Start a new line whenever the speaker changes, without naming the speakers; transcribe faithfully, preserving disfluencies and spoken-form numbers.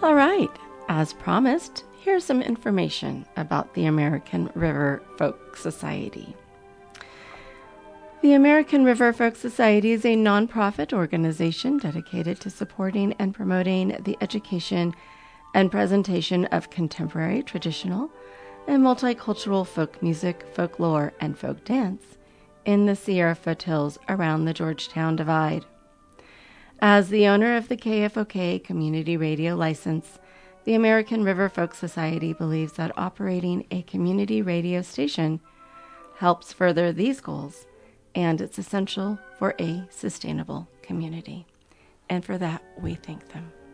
All right, as promised, here's some information about the American River Folk Society. The American River Folk Society is a nonprofit organization dedicated to supporting and promoting the education and presentation of contemporary, traditional, and multicultural folk music, folklore, and folk dance in the Sierra foothills around the Georgetown Divide. As the owner of the K F O K community radio license, the American River Folk Society believes that operating a community radio station helps further these goals, and it's essential for a sustainable community. And for that, we thank them.